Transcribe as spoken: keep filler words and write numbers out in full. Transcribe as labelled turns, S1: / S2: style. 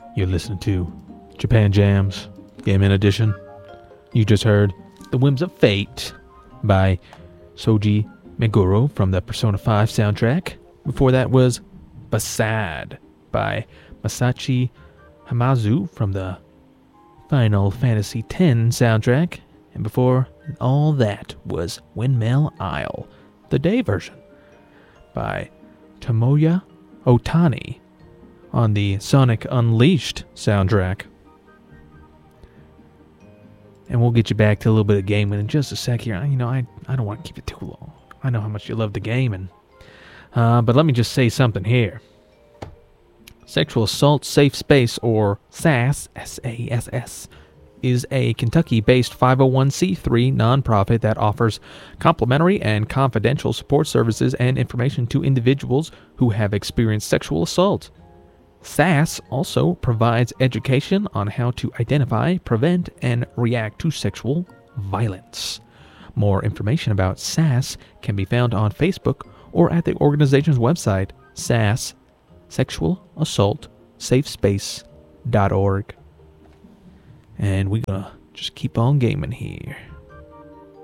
S1: You're listening to Japan Jams, Game-In Edition. You just heard The Whims of Fate by Soji Meguro from the Persona five soundtrack. Before that was Basad by Masashi Hamazu from the Final Fantasy X soundtrack. And before all that was Windmill Isle, the day version, by Tomoya Otani on the Sonic Unleashed soundtrack. And we'll get you back to a little bit of gaming in just a sec here. You know, I, I don't want to keep it too long. I know how much you love the gaming. Uh, but let me just say something here. Sexual Assault Safe Space, or SASS, S A S S, is a Kentucky-based five oh one c three nonprofit that offers complimentary and confidential support services and information to individuals who have experienced sexual assault. SASS also provides education on how to identify, prevent, and react to sexual violence. More information about SASS can be found on Facebook or at the organization's website, SASS, Sexual Assault Safe Space dot org. And we're gonna just keep on gaming here.